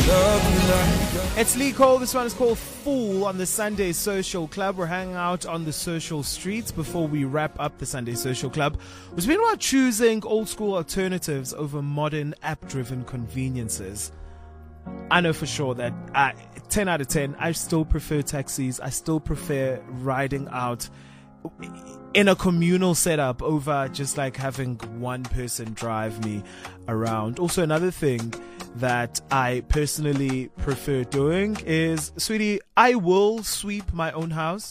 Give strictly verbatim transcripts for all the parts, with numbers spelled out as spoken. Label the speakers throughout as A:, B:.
A: It's Lee Cole. This one is called Fool on the Sunday Social Club. We're hanging out on the social streets before we wrap up the Sunday Social Club. We're speaking about choosing old school alternatives over modern app-driven conveniences. I know for sure that uh, ten out of ten, I still prefer taxis. I still prefer riding out in a communal setup over just like having one person drive me around. Also, another thing that I personally prefer doing is, sweetie, I will sweep my own house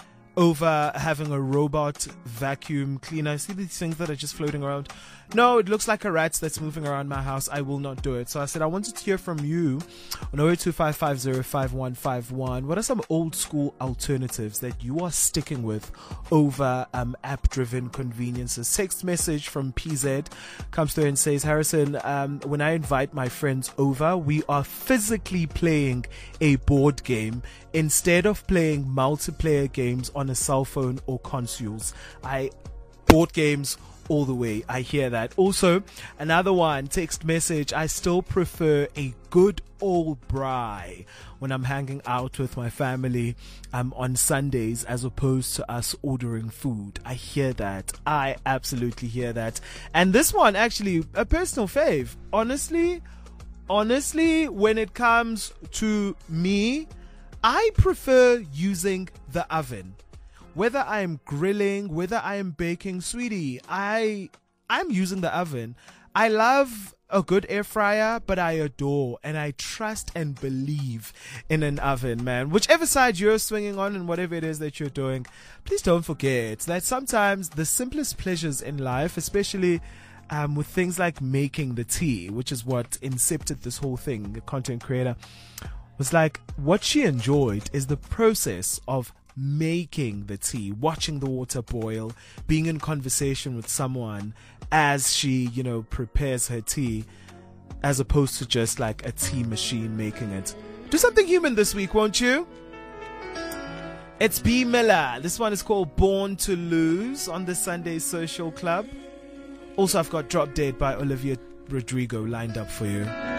A: over having a robot vacuum cleaner. See these things that are just floating around? No, it looks like a rat that's moving around my house. I will not do it. So I said I wanted to hear from you on zero eight two five five zero five one five one. What are some old school alternatives that you are sticking with over um, app-driven conveniences? Text message from P Z comes through and says, Harrison, um, when I invite my friends over, we are physically playing a board game instead of playing multiplayer games on a cell phone or consoles. I board games all the way. I hear that. Also, another one, text message, I still prefer a good old braai when I'm hanging out with my family um, on Sundays as opposed to us ordering food. I hear that. I absolutely hear that. And this one, actually, a personal fave. Honestly, honestly, when it comes to me, I prefer using the oven. Whether I am grilling, whether I am baking, sweetie, I, I'm using the oven. I love a good air fryer, but I adore and I trust and believe in an oven, man. Whichever side you're swinging on and whatever it is that you're doing, please don't forget that sometimes the simplest pleasures in life, especially um, with things like making the tea, which is what incepted this whole thing, the content creator, was like, what she enjoyed is the process of making the tea, watching the water boil, being in conversation with someone as she, you know, prepares her tea, as opposed to just like a tea machine making it. Do something human this week, won't you? It's B Miller. This one is called Born to Lose on the Sunday Social Club. Also, I've got Drop Dead by Olivia Rodrigo lined up for you.